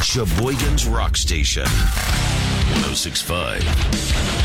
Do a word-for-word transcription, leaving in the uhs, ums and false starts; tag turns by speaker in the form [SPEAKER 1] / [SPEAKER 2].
[SPEAKER 1] Sheboygan's Rock Station. one oh six point five